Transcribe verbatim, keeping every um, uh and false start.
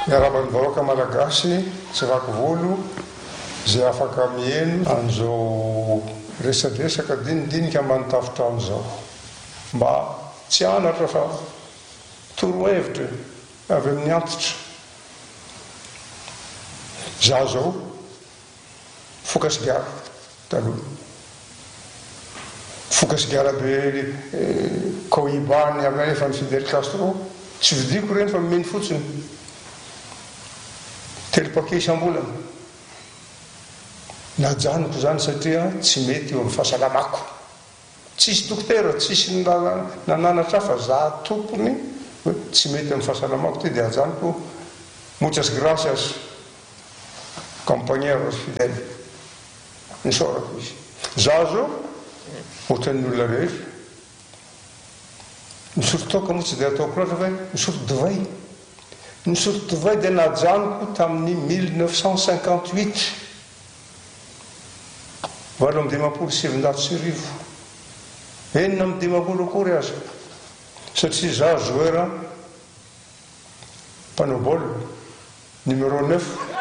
Miarabany vahoaka malagasy tsy vaky volo zay afaka mieno an'izao resadresaka dinidinika ambany tafitrano zao mba tsy anatra fa torohevitra avy amin'ny antitra. Za zao fokasy gara taloha fokasy gara be Koibany avy efa ny Fidel Castro tsy vidiko reny fa mimeny fotsiny telopake isam-bolana. Najanoko zany satria tsy mety eo amin'ny fahasalamako. Tsisy dokotera, tsisy nananatra fa za tompony hoe tsy mety amin'ny fahasalamako ty dia ajanoko muchas gracias compañeros Fidel. Nisorako izy. Za zao ohatran'ny olona rehetra nisoroko toaka moa tsy dia ataoko loatra fa nisoroko divay. Nisoroko divay dia najanoko tamin'ny mille neuf cent cinquante-huit valo amby dimampolo sy sivinjato sy arivo enina amby dimampolo akory azy satria za joueur mpanao baolina numéro neuf